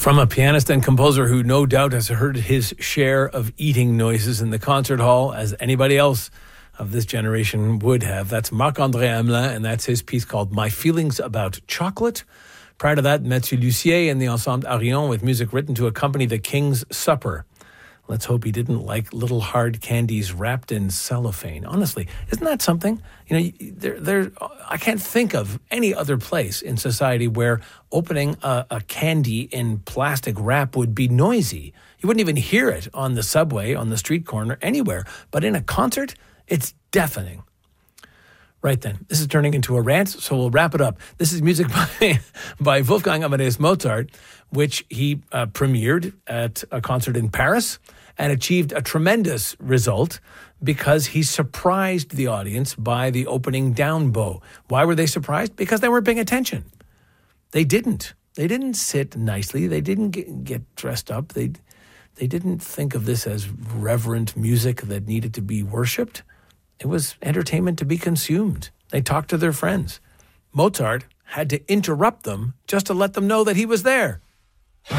From a pianist and composer who no doubt has heard his share of eating noises in the concert hall, as anybody else of this generation would have. That's Marc-André Hamelin, and that's his piece called My Feelings About Chocolate. Prior to that, Mathieu Lussier and the Ensemble Arion with music written to accompany the King's Supper. Let's hope he didn't like little hard candies wrapped in cellophane. Honestly, isn't that something? You know, I can't think of any other place in society where opening a candy in plastic wrap would be noisy. You wouldn't even hear it on the subway, on the street corner, anywhere. But in a concert, it's deafening. Right then, this is turning into a rant, so we'll wrap it up. This is music by Wolfgang Amadeus Mozart, which he premiered at a concert in Paris and achieved a tremendous result because he surprised the audience by the opening down bow. Why were they surprised? Because they weren't paying attention. They didn't. They didn't sit nicely. They didn't get dressed up. They didn't think of this as reverent music that needed to be worshipped. It was entertainment to be consumed. They talked to their friends. Mozart had to interrupt them just to let them know that he was there.